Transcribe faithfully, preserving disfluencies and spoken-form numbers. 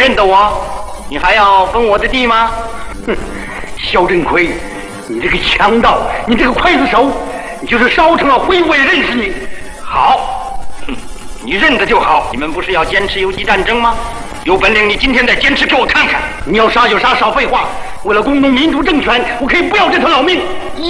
认得我？你还要分我的地吗？ 哼，肖振奎，你这个强盗，你这个刽子手，你就是烧成了灰我也认识你。 好，哼，你认得就好。你们不是要坚持游击战争吗？有本领你今天再坚持给我看看。 你要杀就杀，少废话。为了工农民主政权，我可以不要这条老命。